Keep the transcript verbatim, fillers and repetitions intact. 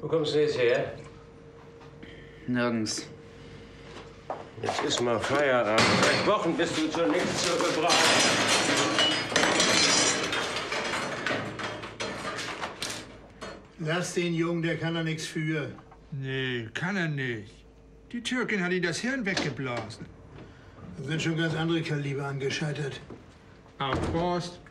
Wo kommst du jetzt her? Nirgends. Jetzt ist mal Feierabend. Seit Wochen bist du zu nichts zu gebrauchen. Lass den Jungen, der kann da nichts für. Nee, kann er nicht. Die Türkin hat ihm das Hirn weggeblasen. Da sind schon ganz andere Kaliber angescheitert. Auf Prost.